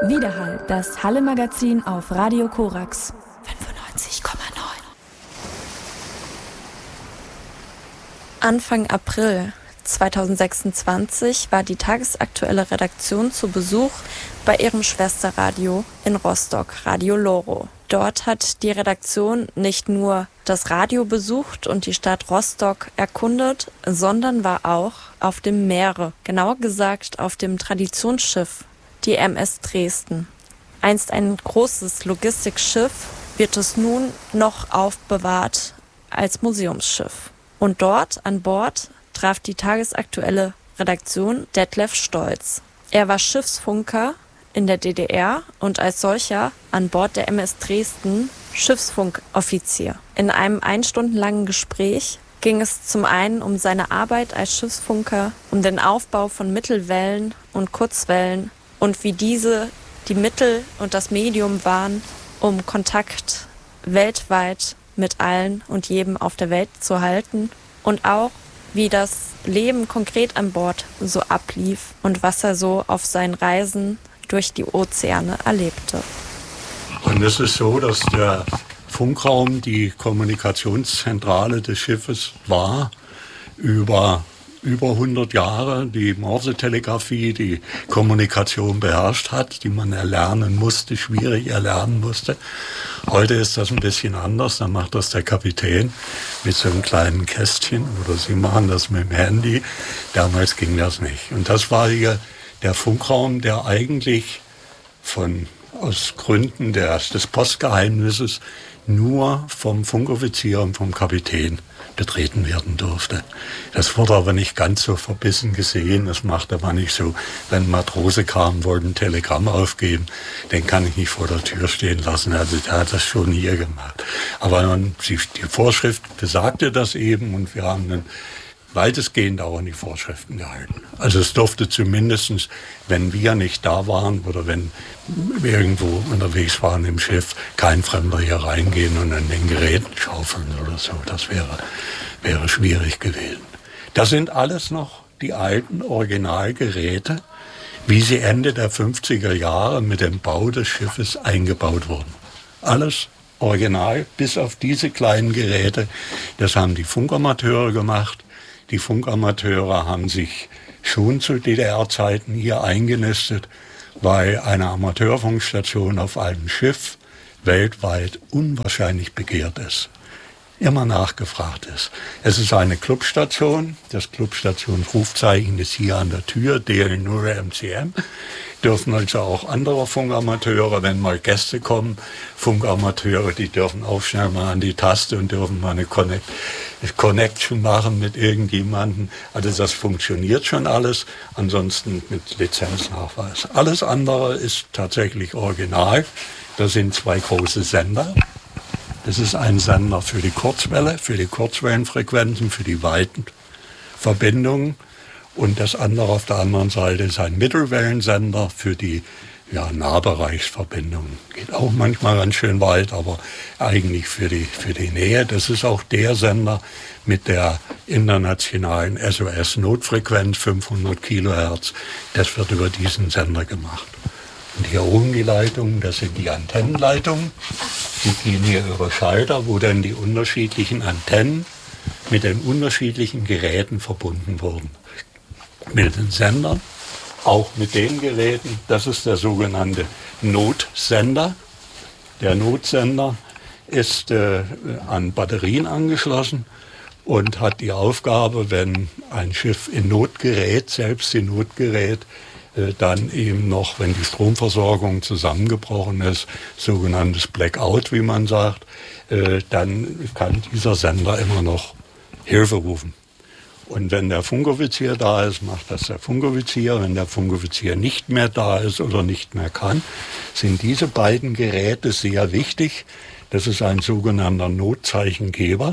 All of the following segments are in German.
Widerhall, das Halle-Magazin auf Radio Korax 95,9. Anfang April 2026 war die tagesaktuelle Redaktion zu Besuch bei ihrem Schwesterradio in Rostock, Radio Loro. Dort hat die Redaktion nicht nur das Radio besucht und die Stadt Rostock erkundet, sondern war auch auf dem Meere, genauer gesagt auf dem Traditionsschiff, die MS Dresden. Einst ein großes Logistikschiff, wird es nun noch aufbewahrt als Museumsschiff. Und dort an Bord traf die tagesaktuelle Redaktion Detlef Stolz. Er war Schiffsfunker in der DDR und als solcher an Bord der MS Dresden Schiffsfunkoffizier. In einem 1-stundenlangen Gespräch ging es zum einen um seine Arbeit als Schiffsfunker, um den Aufbau von Mittelwellen und Kurzwellen und wie diese die Mittel und das Medium waren, um Kontakt weltweit mit allen und jedem auf der Welt zu halten und auch wie das Leben konkret an Bord so ablief und was er so auf seinen Reisen durch die Ozeane erlebte. Und es ist so, dass der Funkraum die Kommunikationszentrale des Schiffes war über 100 Jahre, die Morsetelegrafie, die Kommunikation beherrscht hat, die man erlernen musste, schwierig erlernen musste. Heute ist das ein bisschen anders, da macht das der Kapitän mit so einem kleinen Kästchen oder sie machen das mit dem Handy. Damals ging das nicht. Und das war hier der Funkraum, der eigentlich aus Gründen des Postgeheimnisses nur vom Funkoffizier und vom Kapitän betreten werden durfte. Das wurde aber nicht ganz so verbissen gesehen. Das macht aber nicht so, wenn ein Matrose kam, wollte ein Telegramm aufgeben, den kann ich nicht vor der Tür stehen lassen. Also der hat das schon hier gemacht. Aber die Vorschrift besagte das eben und wir haben dann weitestgehend auch an die Vorschriften gehalten. Also es durfte zumindest, wenn wir nicht da waren oder wenn wir irgendwo unterwegs waren im Schiff, kein Fremder hier reingehen und an den Geräten schaufeln oder so. Das wäre schwierig gewesen. Das sind alles noch die alten Originalgeräte, wie sie Ende der 50er Jahre mit dem Bau des Schiffes eingebaut wurden. Alles original, bis auf diese kleinen Geräte. Das haben die Funkamateure gemacht. Die Funkamateure haben sich schon zu DDR-Zeiten hier eingenistet, weil eine Amateurfunkstation auf einem Schiff weltweit unwahrscheinlich begehrt ist. Immer nachgefragt ist. Es ist eine Clubstation. Das Clubstationsrufzeichen ist hier an der Tür, DL0 MCM. Dürfen also auch andere Funkamateure, wenn mal Gäste kommen, Funkamateure, die dürfen auch schnell mal an die Taste und dürfen mal eine Connection machen mit irgendjemandem. Also das funktioniert schon alles, ansonsten mit Lizenznachweis. Alles andere ist tatsächlich original. Das sind 2 große Sender. Das ist ein Sender für die Kurzwelle, für die Kurzwellenfrequenzen, für die weiten Verbindungen. Und das andere auf der anderen Seite ist ein Mittelwellensender für die Nahbereichsverbindungen. Geht auch manchmal ganz schön weit, aber eigentlich für die Nähe. Das ist auch der Sender mit der internationalen SOS-Notfrequenz, 500 Kilohertz. Das wird über diesen Sender gemacht. Und hier oben die Leitungen, das sind die Antennenleitungen. Die gehen hier über Schalter, wo dann die unterschiedlichen Antennen mit den unterschiedlichen Geräten verbunden wurden. Mit den Sendern, auch mit den Geräten. Das ist der sogenannte Notsender. Der Notsender ist an Batterien angeschlossen und hat die Aufgabe, wenn ein Schiff in Not gerät, selbst in Not gerät, dann eben noch, wenn die Stromversorgung zusammengebrochen ist, sogenanntes Blackout, wie man sagt, dann kann dieser Sender immer noch Hilfe rufen. Und wenn der Funkoffizier da ist, macht das der Funkoffizier. Wenn der Funkoffizier nicht mehr da ist oder nicht mehr kann, sind diese beiden Geräte sehr wichtig. Das ist ein sogenannter Notzeichengeber.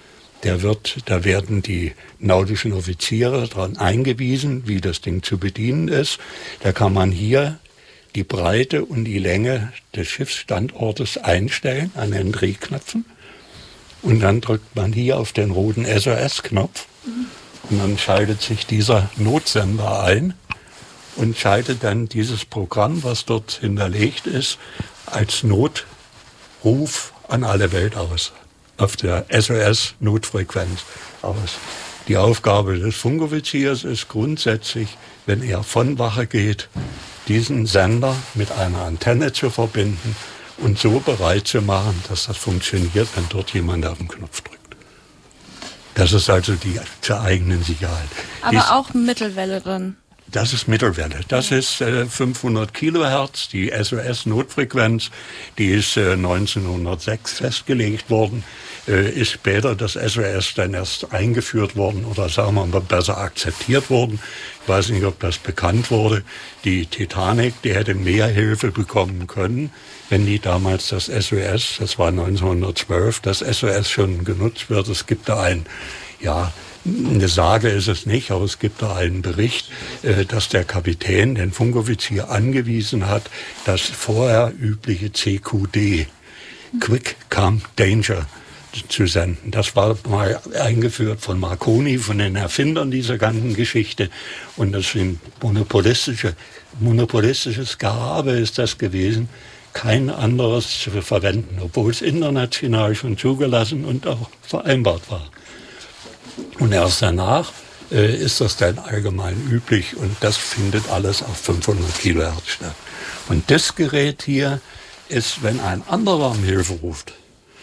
Da werden die nautischen Offiziere daran eingewiesen, wie das Ding zu bedienen ist. Da kann man hier die Breite und die Länge des Schiffsstandortes einstellen an den Drehknöpfen. Und dann drückt man hier auf den roten SOS-Knopf. Und dann schaltet sich dieser Notsender ein und schaltet dann dieses Programm, was dort hinterlegt ist, als Notruf an alle Welt aus, auf der SOS-Notfrequenz aus. Die Aufgabe des Funkoffiziers ist grundsätzlich, wenn er von Wache geht, diesen Sender mit einer Antenne zu verbinden und so bereit zu machen, dass das funktioniert, wenn dort jemand auf den Knopf drückt. Das ist also die zur eigenen Sicherheit. Aber auch Mittelwelle dann? Das ist Mittelwelle. Das ist 500 Kilohertz, die SOS-Notfrequenz. Die ist 1906 festgelegt worden. Ist später das SOS dann erst eingeführt worden oder sagen wir mal besser akzeptiert worden. Ich weiß nicht, ob das bekannt wurde. Die Titanic, die hätte mehr Hilfe bekommen können, wenn die damals das SOS, das war 1912, das SOS schon genutzt wird. Es gibt da eine Sage ist es nicht, aber es gibt da einen Bericht, dass der Kapitän den Funkoffizier angewiesen hat, das vorher übliche CQD, Quick Calm Danger, zu senden. Das war mal eingeführt von Marconi, von den Erfindern dieser ganzen Geschichte. Und das ist monopolistisches Gehabe ist das gewesen, kein anderes zu verwenden, obwohl es international schon zugelassen und auch vereinbart war. Und erst danach ist das dann allgemein üblich und das findet alles auf 500 Kilohertz statt. Und das Gerät hier ist, wenn ein anderer um Hilfe ruft,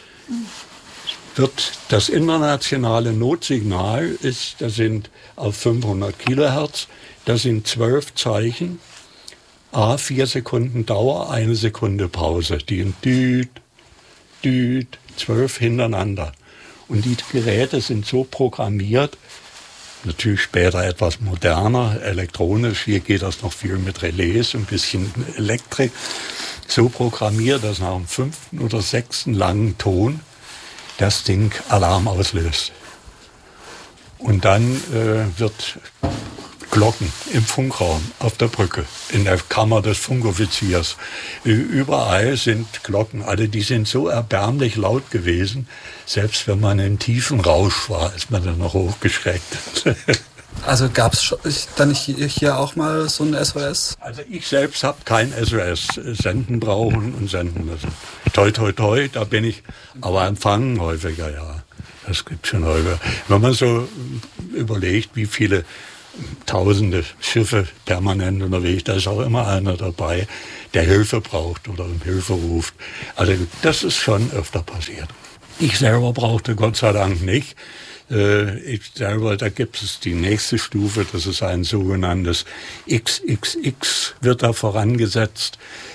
wird das internationale Notsignal, das sind auf 500 Kilohertz, das sind 12 Zeichen, 4 Sekunden Dauer, 1 Sekunde Pause. Die in Düt, 12 hintereinander. Und die Geräte sind so programmiert, natürlich später etwas moderner, elektronisch, hier geht das noch viel mit Relais, ein bisschen Elektrik, so programmiert, dass nach dem 5. oder 6. langen Ton das Ding Alarm auslöst. Und dann wird Glocken im Funkraum, auf der Brücke, in der Kammer des Funkoffiziers. Überall sind Glocken, alle die sind so erbärmlich laut gewesen, selbst wenn man im tiefen Rausch war, ist man dann noch hochgeschreckt. Also gab es dann hier auch mal so ein SOS? Also ich selbst habe kein SOS senden brauchen und senden müssen. Toi, toi, toi, da bin ich, aber empfangen häufiger, ja. Das gibt schon häufiger. Wenn man so überlegt, wie viele Tausende Schiffe permanent unterwegs, da ist auch immer einer dabei, der Hilfe braucht oder um Hilfe ruft. Also das ist schon öfter passiert. Ich selber brauchte Gott sei Dank nicht. Da gibt es die nächste Stufe, das ist ein sogenanntes XXX, wird da vorangesetzt.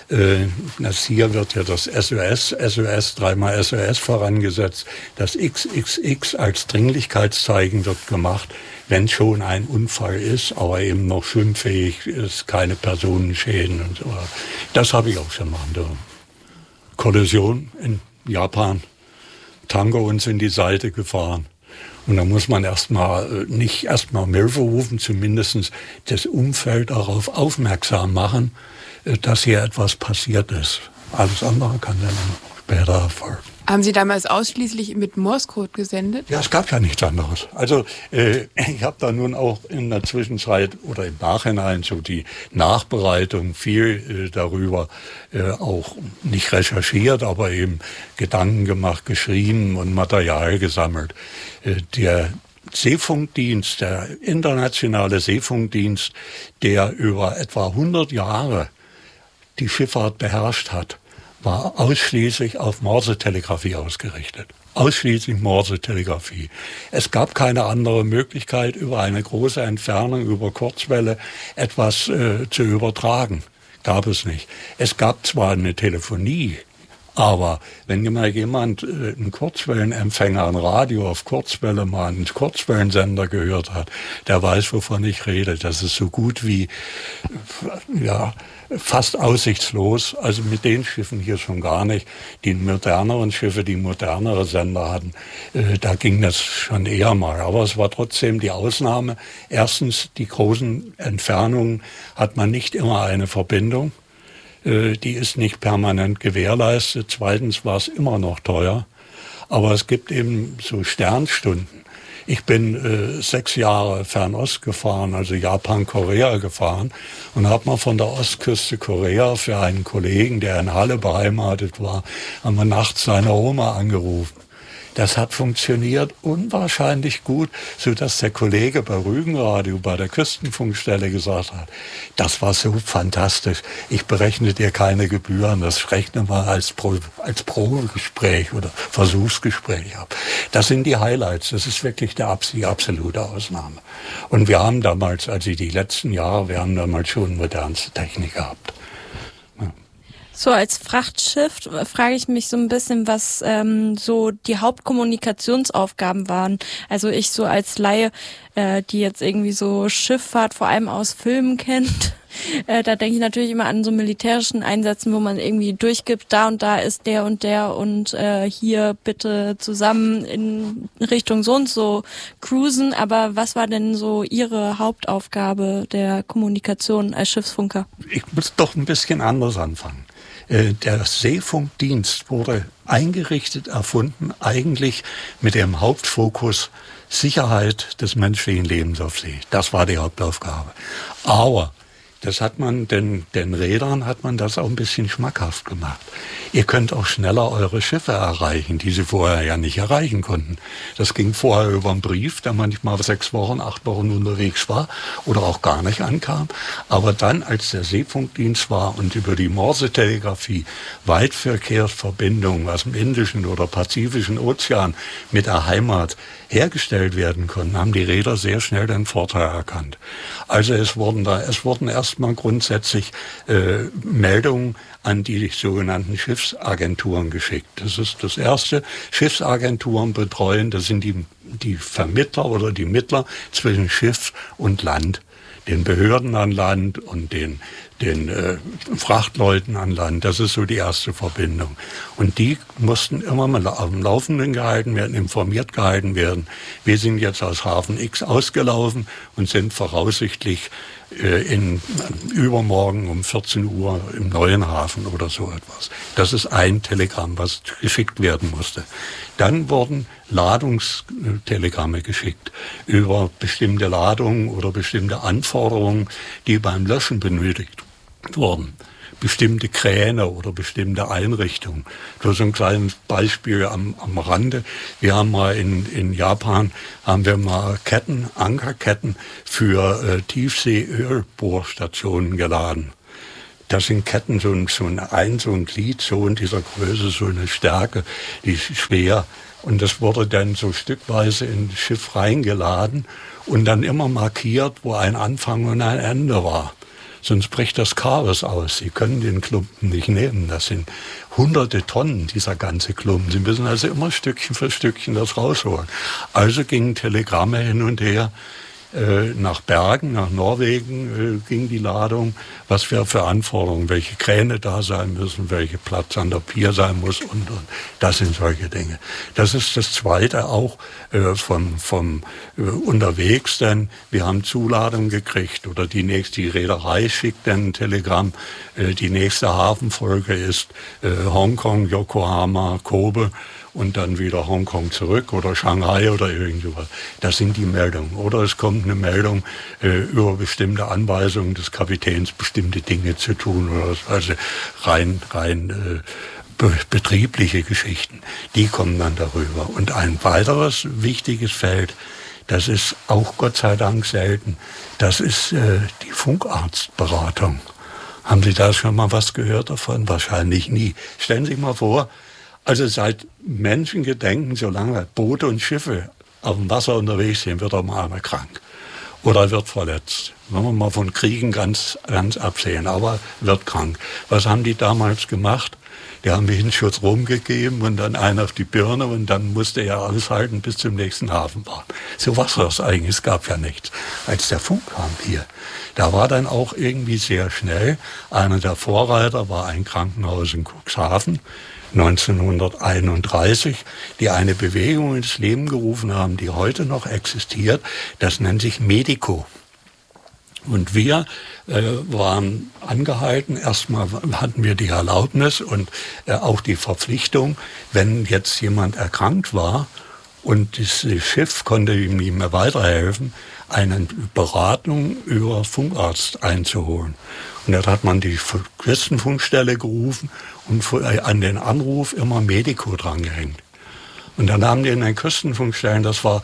Hier wird ja das SOS, dreimal SOS vorangesetzt. Das XXX als Dringlichkeitszeichen wird gemacht, wenn schon ein Unfall ist, aber eben noch schwimmfähig ist, keine Personenschäden und so. Das habe ich auch schon machen dürfen. Kollision in Japan, Tanker uns in die Seite gefahren. Und da muss man nicht erstmal um Hilfe rufen, zumindest das Umfeld darauf aufmerksam machen, dass hier etwas passiert ist. Alles andere kann dann später erfolgen. Haben Sie damals ausschließlich mit Morsecode gesendet? Ja, es gab ja nichts anderes. Also ich habe da nun auch in der Zwischenzeit oder im Nachhinein so die Nachbereitung viel darüber auch nicht recherchiert, aber eben Gedanken gemacht, geschrieben und Material gesammelt. Der Seefunkdienst, der internationale Seefunkdienst, der über etwa 100 Jahre die Schifffahrt beherrscht hat, war ausschließlich auf Morsetelegrafie ausgerichtet. Ausschließlich Morsetelegrafie. Es gab keine andere Möglichkeit, über eine große Entfernung, über Kurzwelle etwas zu übertragen. Gab es nicht. Es gab zwar eine Telefonie, aber wenn mal jemand einen Kurzwellenempfänger, ein Radio auf Kurzwelle mal einen Kurzwellensender gehört hat, der weiß, wovon ich rede. Das ist so gut wie, fast aussichtslos. Also mit den Schiffen hier schon gar nicht. Die moderneren Schiffe, die modernere Sender hatten, da ging das schon eher mal. Aber es war trotzdem die Ausnahme. Erstens, die großen Entfernungen hat man nicht immer eine Verbindung. Die ist nicht permanent gewährleistet. Zweitens war es immer noch teuer. Aber es gibt eben so Sternstunden. Ich bin 6 Jahre Fernost gefahren, also Japan, Korea gefahren und habe mal von der Ostküste Korea für einen Kollegen, der in Halle beheimatet war, haben wir nachts seine Oma angerufen. Das hat funktioniert unwahrscheinlich gut, sodass der Kollege bei Rügenradio, bei der Küstenfunkstelle gesagt hat, das war so fantastisch, ich berechne dir keine Gebühren, das rechne mal als Probegespräch oder Versuchsgespräch ab. Das sind die Highlights, das ist wirklich die absolute Ausnahme. Und wir haben damals, also die letzten Jahre, wir haben damals schon modernste Technik gehabt. So als Frachtschiff frage ich mich so ein bisschen, was so die Hauptkommunikationsaufgaben waren. Also ich so als Laie, die jetzt irgendwie so Schifffahrt vor allem aus Filmen kennt, da denke ich natürlich immer an so militärischen Einsätzen, wo man irgendwie durchgibt, da und da ist der und hier bitte zusammen in Richtung so und so cruisen. Aber was war denn so Ihre Hauptaufgabe der Kommunikation als Schiffsfunker? Ich muss doch ein bisschen anders anfangen. Der Seefunkdienst wurde eingerichtet, erfunden, eigentlich mit dem Hauptfokus Sicherheit des menschlichen Lebens auf See. Das war die Hauptaufgabe. Aber das hat man den Reedern hat man das auch ein bisschen schmackhaft gemacht. Ihr könnt auch schneller eure Schiffe erreichen, die sie vorher ja nicht erreichen konnten. Das ging vorher über einen Brief, der manchmal 6 Wochen, 8 Wochen unterwegs war oder auch gar nicht ankam. Aber dann, als der Seefunkdienst war und über die Morsetelegrafie Weitverkehrsverbindungen aus dem Indischen oder Pazifischen Ozean mit der Heimat hergestellt werden konnten, haben die Reeder sehr schnell den Vorteil erkannt. Also es wurden erstmal grundsätzlich Meldungen an die sogenannten Schiffsagenturen geschickt. Das ist das Erste. Schiffsagenturen betreuen, das sind die Vermittler oder die Mittler zwischen Schiff und Land, den Behörden an Land und den Frachtleuten an Land. Das ist so die erste Verbindung. Und die mussten immer mal am Laufenden gehalten werden, informiert gehalten werden. Wir sind jetzt aus Hafen X ausgelaufen und sind voraussichtlich übermorgen um 14 Uhr im neuen Hafen oder so etwas. Das ist ein Telegramm, was geschickt werden musste. Dann wurden Ladungstelegramme geschickt über bestimmte Ladungen oder bestimmte Anforderungen, die beim Löschen benötigt wurden. Bestimmte Kräne oder bestimmte Einrichtungen. Das ist ein kleines Beispiel am Rande. Wir haben mal in Japan Ankerketten für Tiefsee-Ölbohrstationen geladen. Das sind Ketten, so ein Glied, so in dieser Größe, so eine Stärke, die ist schwer. Und das wurde dann so stückweise in das Schiff reingeladen und dann immer markiert, wo ein Anfang und ein Ende war. Sonst bricht das Chaos aus. Sie können den Klumpen nicht nehmen. Das sind hunderte Tonnen, dieser ganze Klumpen. Sie müssen also immer Stückchen für Stückchen das rausholen. Also gingen Telegramme hin und her. Nach Bergen, nach Norwegen ging die Ladung, was wir für Anforderungen, welche Kräne da sein müssen, welcher Platz an der Pier sein muss und. Das sind solche Dinge. Das ist das Zweite auch vom unterwegs, denn wir haben Zuladung gekriegt oder die Reederei schickt dann ein Telegramm. Die nächste Hafenfolge ist Hongkong, Yokohama, Kobe. Und dann wieder Hongkong zurück oder Shanghai oder irgendwas. Das sind die Meldungen. Oder es kommt eine Meldung über bestimmte Anweisungen des Kapitäns, bestimmte Dinge zu tun. Oder also rein betriebliche Geschichten. Die kommen dann darüber. Und ein weiteres wichtiges Feld, das ist auch Gott sei Dank selten, das ist die Funkarztberatung. Haben Sie da schon mal was gehört davon? Wahrscheinlich nie. Stellen Sie sich mal vor, also seit Menschengedenken, solange Boote und Schiffe auf dem Wasser unterwegs sind, wird auch mal einer krank oder wird verletzt. Wenn wir mal von Kriegen ganz absehen, aber wird krank. Was haben die damals gemacht? Die haben Windschutz rumgegeben und dann einen auf die Birne und dann musste er aushalten bis zum nächsten Hafenbahn. So war das eigentlich, es gab ja nichts. Als der Funk kam hier, da war dann auch irgendwie sehr schnell, einer der Vorreiter war ein Krankenhaus in Cuxhaven, 1931, die eine Bewegung ins Leben gerufen haben, die heute noch existiert. Das nennt sich Medico. Und wir waren angehalten, erstmal hatten wir die Erlaubnis und auch die Verpflichtung, wenn jetzt jemand erkrankt war Und das Schiff konnte ihm nicht mehr weiterhelfen, eine Beratung über Funkarzt einzuholen. Und dann hat man die Küstenfunkstelle gerufen und an den Anruf immer Medico drangehängt. Und dann haben die in den Küstenfunkstellen, das war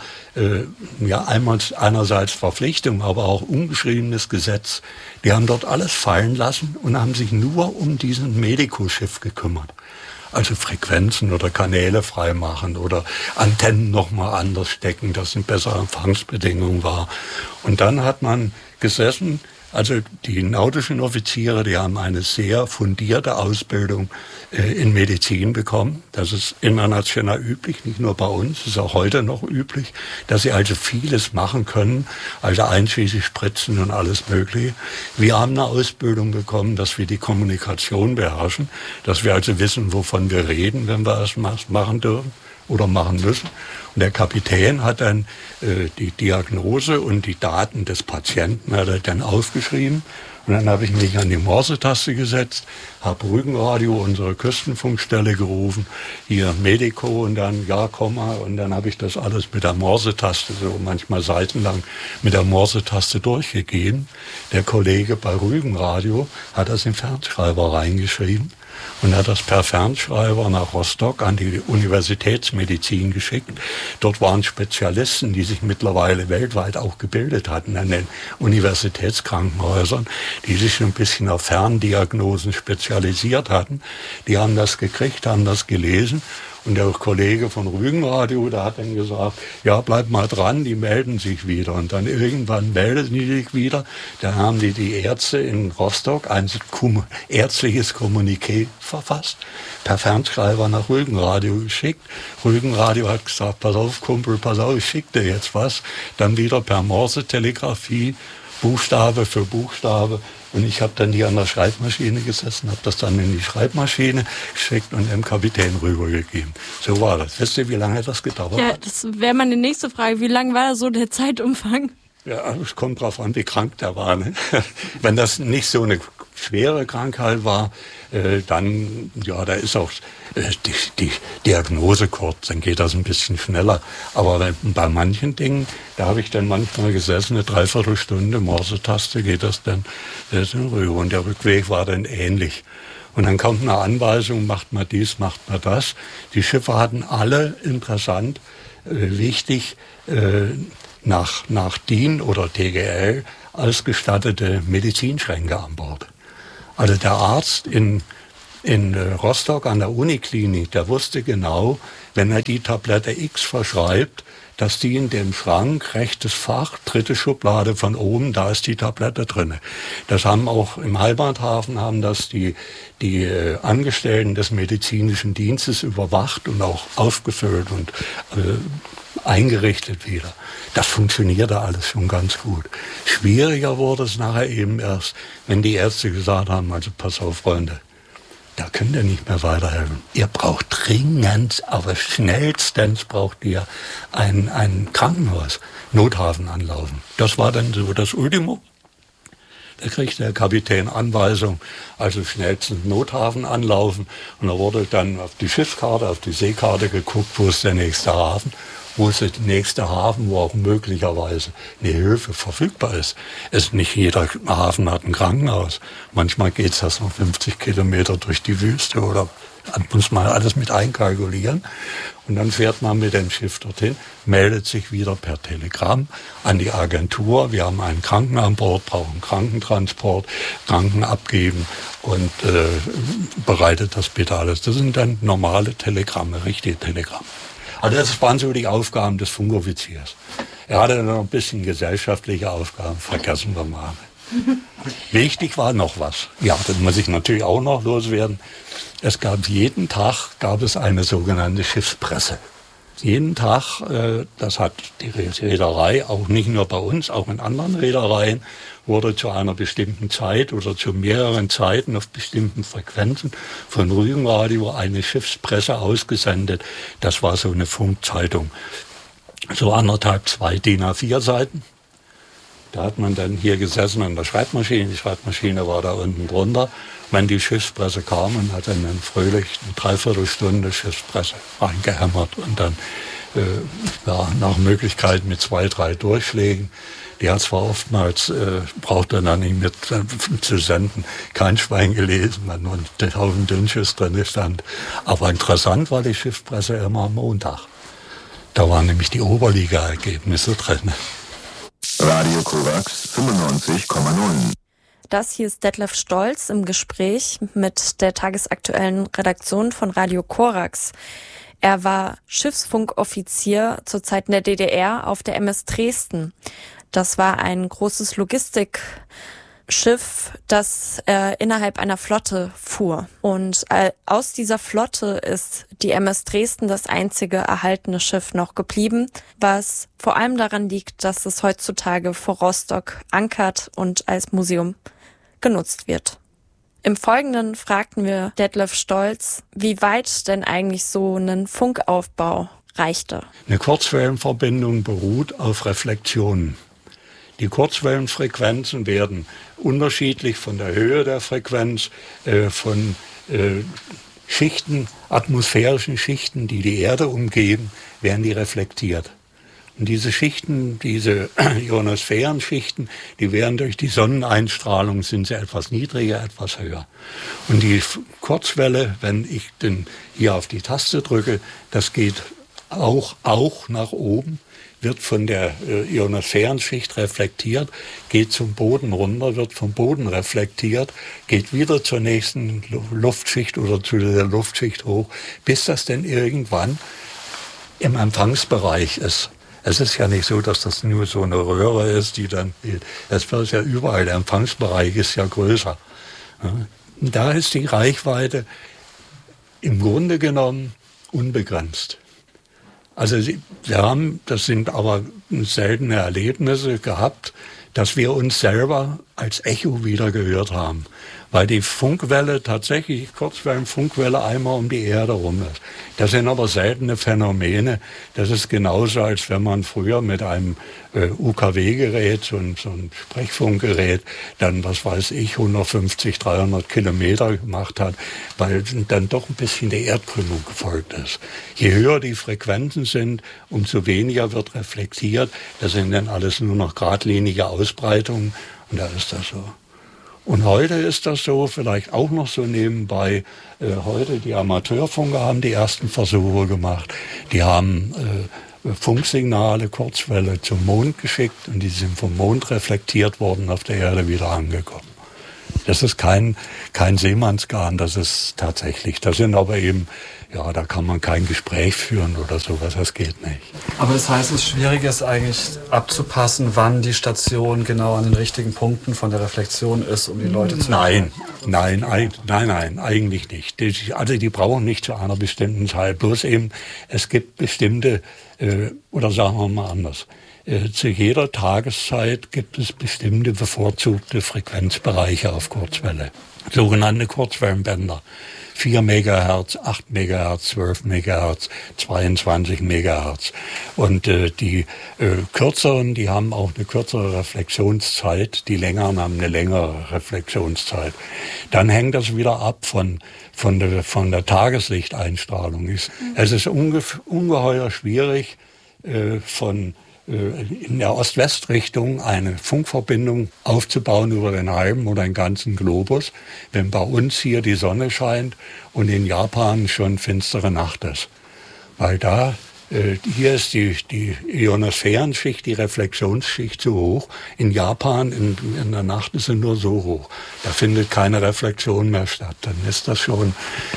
einerseits Verpflichtung, aber auch ungeschriebenes Gesetz, die haben dort alles fallen lassen und haben sich nur um diesen Medico-Schiff gekümmert. Also Frequenzen oder Kanäle freimachen oder Antennen nochmal anders stecken, dass eine bessere Empfangsbedingung war. Und dann hat man gesessen, also die nautischen Offiziere, die haben eine sehr fundierte Ausbildung in Medizin bekommen. Das ist international üblich, nicht nur bei uns, ist auch heute noch üblich, dass sie also vieles machen können, also einschließlich Spritzen und alles Mögliche. Wir haben eine Ausbildung bekommen, dass wir die Kommunikation beherrschen, dass wir also wissen, wovon wir reden, wenn wir es machen dürfen oder machen müssen. Und der Kapitän hat dann die Diagnose und die Daten des Patienten hat er dann aufgeschrieben. Und dann habe ich mich an die Morse-Taste gesetzt, habe Rügenradio, unsere Küstenfunkstelle, gerufen, hier Medico und dann ja, Komma. Und dann habe ich das alles mit der Morse-Taste, so manchmal seitenlang, mit der Morse-Taste durchgegeben. Der Kollege bei Rügenradio hat das in Fernschreiber reingeschrieben und hat das per Fernschreiber nach Rostock an die Universitätsmedizin geschickt. Dort waren Spezialisten, die sich mittlerweile weltweit auch gebildet hatten an den Universitätskrankenhäusern, die sich ein bisschen auf Ferndiagnosen spezialisiert hatten. Die haben das gekriegt, haben das gelesen. Und der Kollege von Rügenradio, der hat dann gesagt, ja, bleib mal dran, die melden sich wieder. Und dann irgendwann melden die sich wieder. Dann haben die Ärzte in Rostock ein ärztliches Kommuniqué verfasst, per Fernschreiber nach Rügenradio geschickt. Rügenradio hat gesagt, pass auf, Kumpel, pass auf, ich schick dir jetzt was. Dann wieder per Morse-Telegrafie, Buchstabe für Buchstabe. Und ich habe dann hier an der Schreibmaschine gesessen, habe das dann in die Schreibmaschine geschickt und dem Kapitän rübergegeben. So war das. Wisst ihr, wie lange das gedauert hat? Ja, das wäre meine nächste Frage. Wie lang war so der Zeitumfang? Ja, es kommt drauf an, wie krank der war. Ne? Wenn das nicht so eine schwere Krankheit war, dann, ja, da ist auch die Diagnose kurz, dann geht das ein bisschen schneller. Aber bei manchen Dingen, da habe ich dann manchmal gesessen, eine Dreiviertelstunde, Morse-Taste, geht das dann rüber. Und der Rückweg war dann ähnlich. Und dann kommt eine Anweisung, macht mal dies, macht mal das. Die Schiffe hatten alle, interessant, wichtig, nach DIN oder TGL ausgestattete Medizinschränke an Bord. Also der Arzt in Rostock an der Uniklinik, der wusste genau, wenn er die Tablette X verschreibt, dass die in dem Schrank, rechtes Fach, dritte Schublade von oben, da ist die Tablette drin. Das haben auch im Heimathafen haben das die Angestellten des medizinischen Dienstes überwacht und auch aufgefüllt und eingerichtet wieder. Das funktionierte alles schon ganz gut. Schwieriger wurde es nachher eben erst, wenn die Ärzte gesagt haben, also pass auf, Freunde, da könnt ihr nicht mehr weiterhelfen. Ihr braucht dringend, aber schnellstens braucht ihr ein Krankenhaus, Nothafen anlaufen. Das war dann so das Ultimo. Da kriegt der Kapitän Anweisung, also schnellstens Nothafen anlaufen. Und da wurde dann auf die Schiffskarte, auf die Seekarte geguckt, wo ist der nächste Hafen. Wo ist der nächste Hafen, wo auch möglicherweise eine Hilfe verfügbar ist. Nicht jeder Hafen hat ein Krankenhaus. Manchmal geht es noch 50 Kilometer durch die Wüste oder muss man alles mit einkalkulieren. Und dann fährt man mit dem Schiff dorthin, meldet sich wieder per Telegramm an die Agentur. Wir haben einen Kranken an Bord, brauchen Krankentransport, Kranken abgeben und bereitet das bitte alles. Das sind dann normale Telegramme, richtige Telegramme. Also das waren so die Aufgaben des Funkoffiziers. Er hatte dann noch ein bisschen gesellschaftliche Aufgaben, vergessen wir mal. Wichtig war noch was. Ja, das muss ich natürlich auch noch loswerden. Es gab jeden Tag eine sogenannte Schiffspresse. Jeden Tag, das hat die Reederei, auch nicht nur bei uns, auch in anderen Reedereien, wurde zu einer bestimmten Zeit oder zu mehreren Zeiten auf bestimmten Frequenzen von Rügenradio eine Schiffspresse ausgesendet. Das war so eine Funkzeitung. So 2 DIN A4 Seiten. Da hat man dann hier gesessen an der Schreibmaschine. Die Schreibmaschine war da unten drunter. Wenn die Schiffspresse kam und hat dann fröhlich eine Dreiviertelstunde Schiffspresse reingehämmert und dann nach Möglichkeit mit 2, 3 Durchschlägen. Die hat zwar oftmals, brauchte dann nicht mit zu senden, kein Schwein gelesen, weil nur ein Haufen Dünnschiss drin stand. Aber interessant war die Schiffspresse immer am Montag. Da waren nämlich die Oberliga-Ergebnisse drin. Radio Korax 95,0. Das hier ist Detlef Stolz im Gespräch mit der tagesaktuellen Redaktion von Radio Korax. Er war Schiffsfunkoffizier zu Zeiten der DDR auf der MS Dresden. Das war ein großes Logistikschiff, das innerhalb einer Flotte fuhr. Und aus dieser Flotte ist die MS Dresden das einzige erhaltene Schiff noch geblieben, was vor allem daran liegt, dass es heutzutage vor Rostock ankert und als Museum genutzt wird. Im Folgenden fragten wir Detlef Stolz, wie weit denn eigentlich so ein Funkaufbau reichte. Eine Kurzwellenverbindung beruht auf Reflexionen. Die Kurzwellenfrequenzen werden unterschiedlich von der Höhe der Frequenz, von Schichten, atmosphärischen Schichten, die die Erde umgeben, werden die reflektiert. Und diese Schichten, diese Ionosphärenschichten, die werden durch die Sonneneinstrahlung, sind sie etwas niedriger, etwas höher. Und die Kurzwelle, wenn ich denn hier auf die Taste drücke, das geht auch nach oben, wird von der Ionosphärenschicht reflektiert, geht zum Boden runter, wird vom Boden reflektiert, geht wieder zur nächsten Luftschicht oder zu der Luftschicht hoch, bis das denn irgendwann im Empfangsbereich ist. Es ist ja nicht so, dass das nur so eine Röhre ist, die dann, das wird ja überall, der Empfangsbereich ist ja größer. Und da ist die Reichweite im Grunde genommen unbegrenzt. Also wir haben, das sind aber seltene Erlebnisse gehabt, dass wir uns selber als Echo wieder gehört haben. Weil die Funkwelle tatsächlich, Kurzwellenfunkwelle, einmal um die Erde rum ist. Das sind aber seltene Phänomene. Das ist genauso, als wenn man früher mit einem UKW-Gerät, so ein Sprechfunkgerät, dann, was weiß ich, 150, 300 Kilometer gemacht hat, weil dann doch ein bisschen der Erdkrümmung gefolgt ist. Je höher die Frequenzen sind, umso weniger wird reflektiert. Das sind dann alles nur noch geradlinige Ausbreitungen und da ist das so. Und heute ist das so, vielleicht auch noch so nebenbei, heute die Amateurfunker haben die ersten Versuche gemacht. Die haben Funksignale, Kurzwelle zum Mond geschickt und die sind vom Mond reflektiert worden, auf der Erde wieder angekommen. Das ist kein Seemannsgarn, das ist tatsächlich. Das sind aber eben, ja, da kann man kein Gespräch führen oder sowas, das geht nicht. Aber das heißt, es schwierig ist eigentlich abzupassen, wann die Station genau an den richtigen Punkten von der Reflexion ist, um die Leute zu Nein, eigentlich nicht. Die brauchen nicht zu einer bestimmten Zeit. Bloß eben, es gibt bestimmte, oder sagen wir mal anders, zu jeder Tageszeit gibt es bestimmte bevorzugte Frequenzbereiche auf Kurzwelle. Sogenannte Kurzwellenbänder. 4 Megahertz, 8 Megahertz, 12 Megahertz, 22 Megahertz. Und die kürzeren, die haben auch eine kürzere Reflexionszeit, die längeren haben eine längere Reflexionszeit. Dann hängt das wieder ab von der Tageslichteinstrahlung. Es ist ungeheuer schwierig, in der Ost-West-Richtung eine Funkverbindung aufzubauen über den halben oder den ganzen Globus, wenn bei uns hier die Sonne scheint und in Japan schon finstere Nacht ist. Weil hier ist die Ionosphärenschicht, die Reflexionsschicht zu hoch. In Japan in der Nacht ist sie nur so hoch. Da findet keine Reflexion mehr statt. Dann ist das schon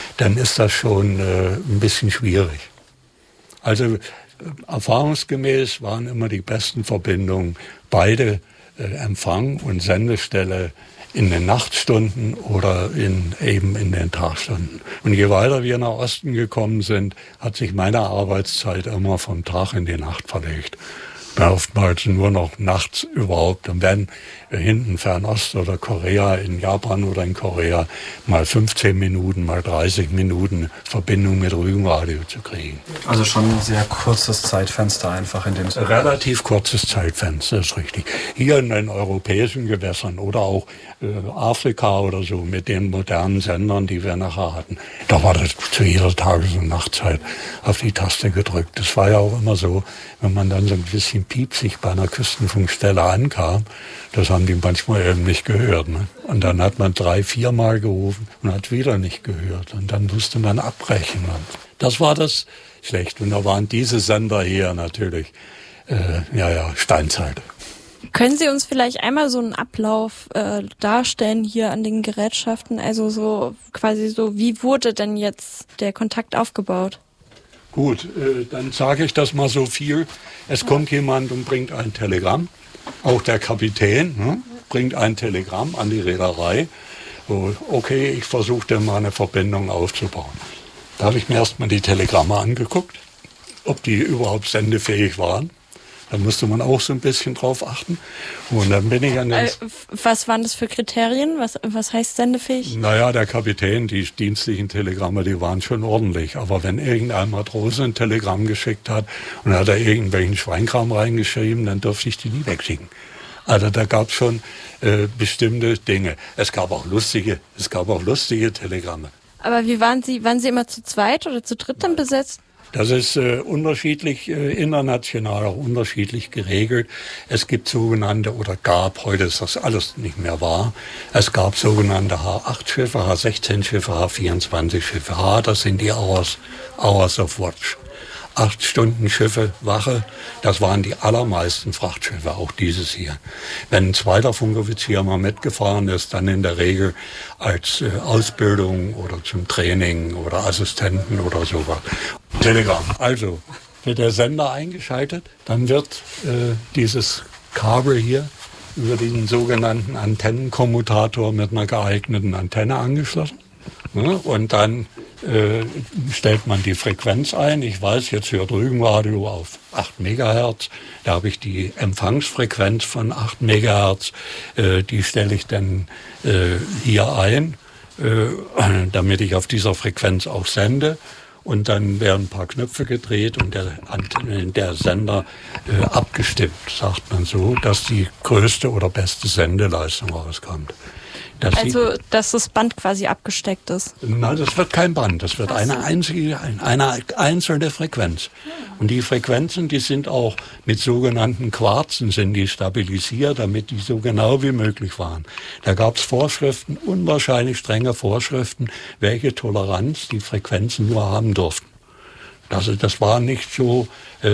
ein bisschen schwierig. Also erfahrungsgemäß waren immer die besten Verbindungen beide Empfang und Sendestelle in den Nachtstunden oder eben in den Tagstunden. Und je weiter wir nach Osten gekommen sind, hat sich meine Arbeitszeit immer vom Tag in die Nacht verlegt. oftmals nur noch nachts überhaupt. Und wenn hinten Fernost oder Korea, in Japan oder in Korea, mal 15 Minuten, mal 30 Minuten Verbindung mit Rügenradio zu kriegen. Also schon ein sehr kurzes Zeitfenster einfach in dem Sinne. Relativ kurzes Zeitfenster, ist richtig. Hier in den europäischen Gewässern oder auch Afrika oder so mit den modernen Sendern, die wir nachher hatten, da war das zu jeder Tages- und Nachtzeit auf die Taste gedrückt. Das war ja auch immer so, wenn man dann so ein bisschen piepsig bei einer Küstenfunkstelle ankam, das haben die manchmal eben nicht gehört. Ne? Und dann hat man 3-4 Mal gerufen und hat wieder nicht gehört. Und dann musste man abbrechen. Und das war das schlecht. Und da waren diese Sender hier natürlich, Steinzeit. Können Sie uns vielleicht einmal so einen Ablauf darstellen hier an den Gerätschaften? Also so quasi so, wie wurde denn jetzt der Kontakt aufgebaut? Gut, dann sage ich das mal so viel. Es kommt jemand und bringt ein Telegramm. Auch der Kapitän bringt ein Telegramm an die Reederei. So, okay, ich versuchte mal eine Verbindung aufzubauen. Da habe ich mir erstmal die Telegramme angeguckt, ob die überhaupt sendefähig waren. Da musste man auch so ein bisschen drauf achten. Und dann bin ich an den... Was waren das für Kriterien? Was heißt sendefähig? Naja, der Kapitän, die dienstlichen Telegramme, die waren schon ordentlich. Aber wenn irgendein Matrose ein Telegramm geschickt hat und hat er irgendwelchen Schweinkram reingeschrieben, dann durfte ich die nie wegschicken. Also da gab es schon bestimmte Dinge. Es gab auch lustige Telegramme. Aber wie waren Sie immer zu zweit oder zu dritt dann besetzt? Das ist unterschiedlich, international auch unterschiedlich geregelt. Es gibt sogenannte, oder gab, heute ist das alles nicht mehr wahr, es gab sogenannte H8-Schiffe, H16-Schiffe, H24-Schiffe. H, das sind die Hours of Watch. 8-Stunden-Schiffe, Wache, das waren die allermeisten Frachtschiffe, auch dieses hier. Wenn ein zweiter Funkoffizier mal mitgefahren ist, dann in der Regel als Ausbildung oder zum Training oder Assistenten oder sowas. Telegramm. Also wird der Sender eingeschaltet, dann wird dieses Kabel hier über diesen sogenannten Antennenkommutator mit einer geeigneten Antenne angeschlossen. Ne? Und dann stellt man die Frequenz ein. Ich weiß, jetzt hört Rügenradio auf 8 Megahertz. Da habe ich die Empfangsfrequenz von 8 Megahertz. Die stelle ich dann hier ein, damit ich auf dieser Frequenz auch sende. Und dann werden ein paar Knöpfe gedreht und der Sender abgestimmt, sagt man so, dass die größte oder beste Sendeleistung rauskommt. Dass das Band quasi abgesteckt ist? Nein, das wird kein Band, das wird eine einzelne Frequenz. Und die Frequenzen, die sind auch mit sogenannten Quarzen sind die stabilisiert, damit die so genau wie möglich waren. Da gab es Vorschriften, unwahrscheinlich strenge Vorschriften, welche Toleranz die Frequenzen nur haben durften. Das war nicht so,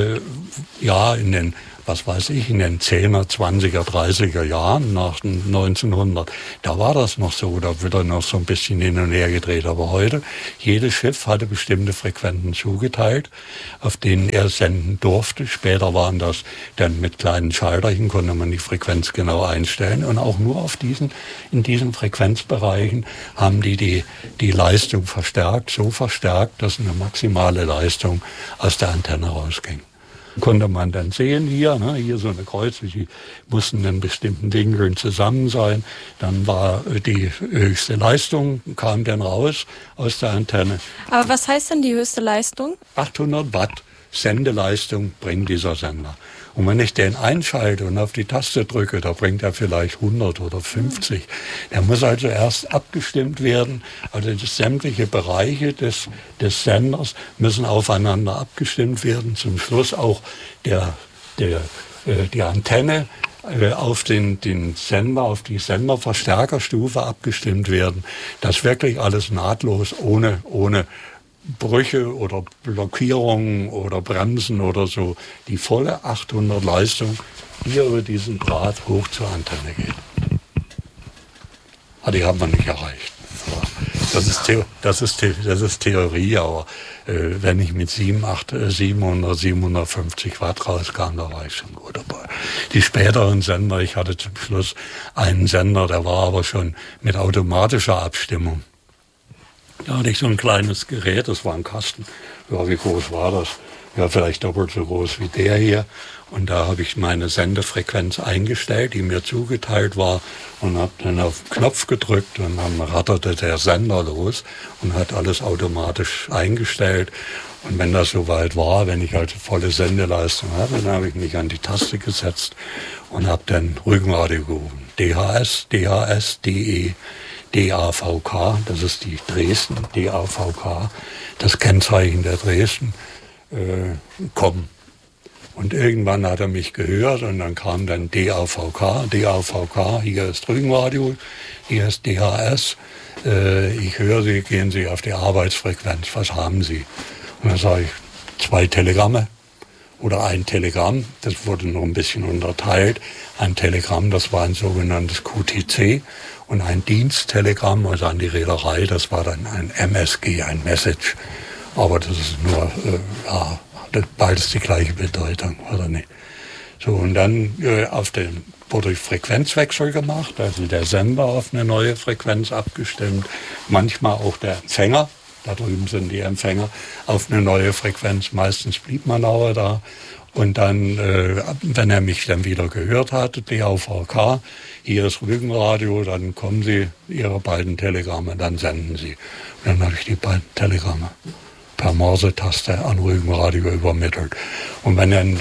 in den, in den 10er, 20er, 30er Jahren nach 1900, da war das noch so, da wird er noch so ein bisschen hin und her gedreht. Aber heute, jedes Schiff hatte bestimmte Frequenzen zugeteilt, auf denen er senden durfte. Später waren das dann mit kleinen Schalterchen, konnte man die Frequenz genau einstellen. Und auch nur in diesen Frequenzbereichen haben die Leistung verstärkt, so verstärkt, dass eine maximale Leistung aus der Antenne rausging. Konnte man dann sehen hier so eine Kreuze, die mussten in bestimmten Winkeln zusammen sein. Dann war die höchste Leistung, kam dann raus aus der Antenne. Aber was heißt denn die höchste Leistung? 800 Watt Sendeleistung bringt dieser Sender. Und wenn ich den einschalte und auf die Taste drücke, da bringt er vielleicht 100 oder 50. Der muss also erst abgestimmt werden. Also sämtliche Bereiche des Senders müssen aufeinander abgestimmt werden. Zum Schluss auch die Antenne auf den Sender, auf die Senderverstärkerstufe abgestimmt werden. Das wirklich alles nahtlos, ohne Brüche oder Blockierungen oder Bremsen oder so, die volle 800 Leistung hier über diesen Draht hoch zur Antenne geht. Aber die haben wir nicht erreicht. Das ist Theorie, aber wenn ich mit 750 Watt rauskam, da war ich schon gut dabei. Die späteren Sender, ich hatte zum Schluss einen Sender, der war aber schon mit automatischer Abstimmung. Da hatte ich so ein kleines Gerät, das war ein Kasten. Ja, wie groß war das? ja, vielleicht doppelt so groß wie der hier. Und da habe ich meine Sendefrequenz eingestellt, die mir zugeteilt war, und habe dann auf den Knopf gedrückt und dann ratterte der Sender los und hat alles automatisch eingestellt. Und wenn das soweit war, wenn ich halt volle Sendeleistung hatte, dann habe ich mich an die Taste gesetzt und habe dann Rügenradio gerufen. DHS, DE, DAVK, das ist die Dresden, DAVK, das Kennzeichen der Dresden, kommen. Und irgendwann hat er mich gehört und dann kam dann DAVK, hier ist Rügenradio, hier ist DHS, ich höre Sie, gehen Sie auf die Arbeitsfrequenz, was haben Sie? Und dann sage ich, 2 Telegramme oder ein Telegramm, das wurde noch ein bisschen unterteilt. Ein Telegramm, das war ein sogenanntes QTC, und ein Diensttelegramm, also an die Reederei, das war dann ein MSG, ein Message. Aber das ist nur, beides die gleiche Bedeutung, oder nicht? So, und dann wurde Frequenzwechsel gemacht, also der Sender auf eine neue Frequenz abgestimmt, manchmal auch der Empfänger, da drüben sind die Empfänger, auf eine neue Frequenz, meistens blieb man aber da. Und dann, wenn er mich dann wieder gehört hat, DAVK, hier ist Rügenradio, dann kommen Sie, Ihre beiden Telegramme, dann senden Sie. Und dann habe ich die beiden Telegramme per Morsetaste an Rügenradio übermittelt. Und wenn dann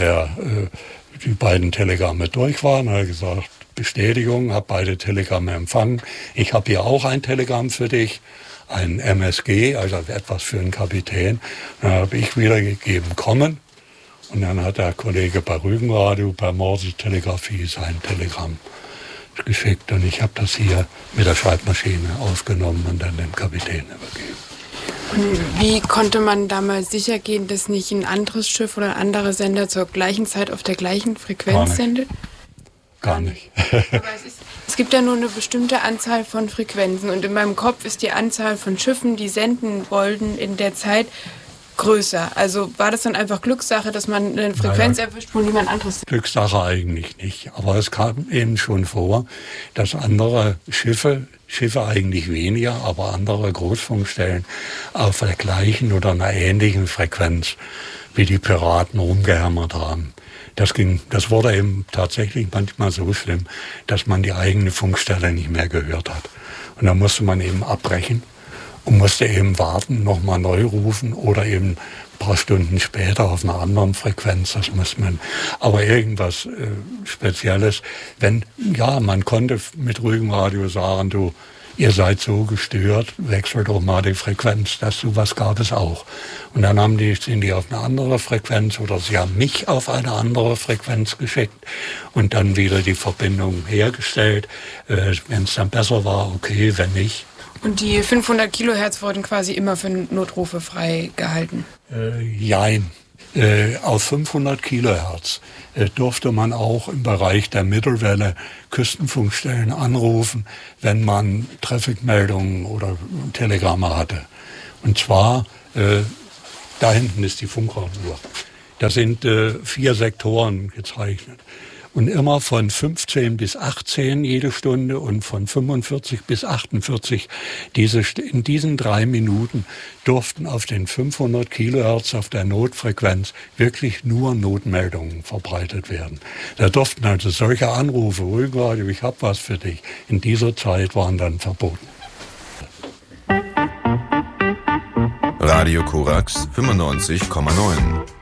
die beiden Telegramme durch waren, hat er gesagt, Bestätigung, habe beide Telegramme empfangen. Ich habe hier auch ein Telegramm für dich, ein MSG, also etwas für einen Kapitän. Dann habe ich wiedergegeben, kommen. Und dann hat der Kollege bei Rügenradio, bei Morse-Telegrafie, sein Telegramm geschickt. Und ich habe das hier mit der Schreibmaschine aufgenommen und dann dem Kapitän übergeben. Und wie konnte man damals sicher gehen, dass nicht ein anderes Schiff oder ein anderer Sender zur gleichen Zeit auf der gleichen Frequenz sendet? Gar nicht. Aber es gibt ja nur eine bestimmte Anzahl von Frequenzen. Und in meinem Kopf ist die Anzahl von Schiffen, die senden wollten, in der Zeit größer. Also war das dann einfach Glückssache, dass man eine Frequenz erwischt, wo niemand anderes... Glückssache eigentlich nicht. Aber es kam eben schon vor, dass andere Schiffe eigentlich weniger, aber andere Großfunkstellen auf der gleichen oder einer ähnlichen Frequenz wie die Piraten rumgehämmert haben. Das wurde eben tatsächlich manchmal so schlimm, dass man die eigene Funkstelle nicht mehr gehört hat. Und dann musste man eben abbrechen und musste eben warten, nochmal neu rufen oder eben ein paar Stunden später auf einer anderen Frequenz. Das muss man. Aber irgendwas Spezielles. Man konnte mit Rügenradio sagen, du, ihr seid so gestört, wechselt doch mal die Frequenz. Sowas gab es auch. Und dann sind die auf eine andere Frequenz oder sie haben mich auf eine andere Frequenz geschickt und dann wieder die Verbindung hergestellt. Wenn es dann besser war, okay, wenn nicht. Und die 500 Kilohertz wurden quasi immer für Notrufe freigehalten? Jein. Auf 500 Kilohertz durfte man auch im Bereich der Mittelwelle Küstenfunkstellen anrufen, wenn man Trafficmeldungen oder Telegramme hatte. Und zwar, da hinten ist die Funkraumuhr. Da sind 4 Sektoren gezeichnet. Und immer von 15 bis 18 jede Stunde und von 45 bis 48. In diesen 3 Minuten durften auf den 500 Kilohertz auf der Notfrequenz wirklich nur Notmeldungen verbreitet werden. Da durften also solche Anrufe, Rügenradio, ich habe was für dich, in dieser Zeit waren dann verboten. Radio Korax 95,9